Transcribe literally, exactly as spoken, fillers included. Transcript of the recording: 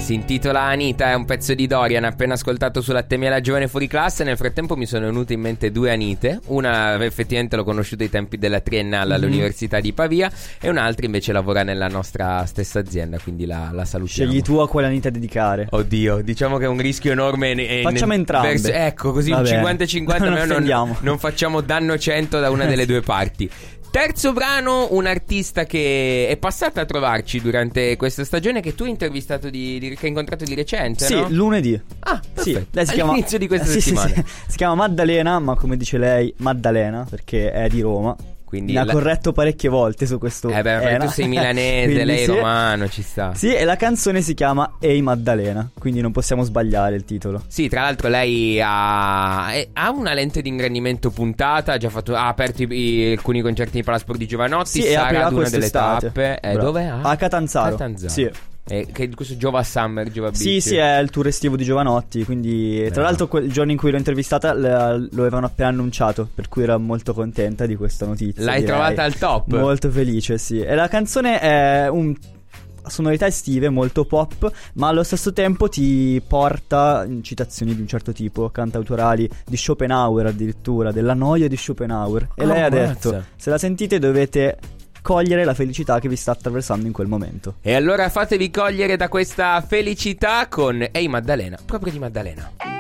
Si intitola Anita, è un pezzo di Dorian appena ascoltato su Latte e Miele, la giovane fuori classe. Nel frattempo mi sono venute in mente due Anite. Una effettivamente l'ho conosciuta ai tempi della triennale Mm-hmm. all'Università di Pavia, e un'altra invece lavora nella nostra stessa azienda, quindi la, la salutiamo. Scegli tu a quale Anita dedicare. Oddio, diciamo che è un rischio enorme. E, Facciamo entrambe. verso, ecco, così un Vabbè. cinquanta e cinquanta. Non ma non, offendiamo. non facciamo danno cento da una delle due parti. Terzo brano, un artista che è passata a trovarci durante questa stagione, che tu hai intervistato di, di che hai incontrato di recente, Sì, no? lunedì. Ah, Sì, perfetto. lei si chiama All'inizio di questa eh, sì, sì, settimana. sì. Si chiama Maddalena, ma come dice lei, Maddalena, perché è di Roma. Quindi Mi ha la- corretto parecchie volte su questo. Eh beh, perché era. tu sei milanese, Quindi lei sì. romano, ci sta. Sì, e la canzone si chiama Ehi Maddalena, quindi non possiamo sbagliare il titolo. Sì, tra l'altro lei ha, eh, ha una lente di ingrandimento puntata, ha già fatto, ha aperto i, i- alcuni concerti di Palasport di Giovanotti, Sì, e sarà aprirà ad una delle quest'estate. tappe. Eh, Bravo. dove è? A Catanzaro. Catanzaro. Sì. Eh, che questo Giova Summer, Giova Beach. Sì, sì, è il tour estivo di Giovanotti, quindi tra Bello. l'altro quel giorno in cui l'ho intervistata l- lo avevano appena annunciato, per cui era molto contenta di questa notizia. L'hai direi. trovata al top? Molto felice, sì. E la canzone è un sonorità estive, molto pop, ma allo stesso tempo ti porta in citazioni di un certo tipo, cantautorali di Schopenhauer addirittura, della noia di Schopenhauer. E Oh, lei ha ammazza. detto: se la sentite dovete cogliere la felicità che vi sta attraversando in quel momento. E allora fatevi cogliere da questa felicità con Ehi Maddalena, proprio di Maddalena.